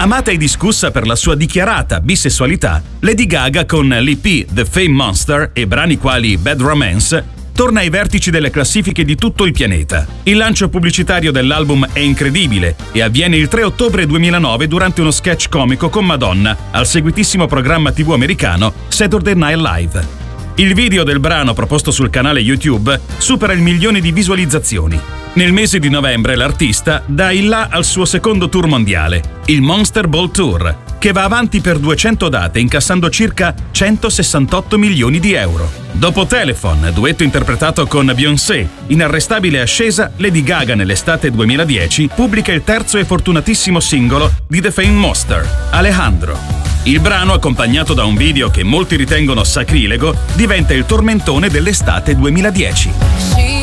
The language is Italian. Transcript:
Amata e discussa per la sua dichiarata bisessualità, Lady Gaga con l'EP The Fame Monster e brani quali Bad Romance torna ai vertici delle classifiche di tutto il pianeta. Il lancio pubblicitario dell'album è incredibile e avviene il 3 ottobre 2009 durante uno sketch comico con Madonna al seguitissimo programma TV americano Saturday Night Live. Il video del brano proposto sul canale YouTube supera il 1 milione di visualizzazioni. Nel mese di novembre l'artista dà il là al suo secondo tour mondiale, il Monster Ball Tour, che va avanti per 200 date incassando circa 168 milioni di euro. Dopo Telephone, duetto interpretato con Beyoncé, inarrestabile ascesa, Lady Gaga nell'estate 2010 pubblica il terzo e fortunatissimo singolo di The Fame Monster, Alejandro. Il brano, accompagnato da un video che molti ritengono sacrilego, diventa il tormentone dell'estate 2010.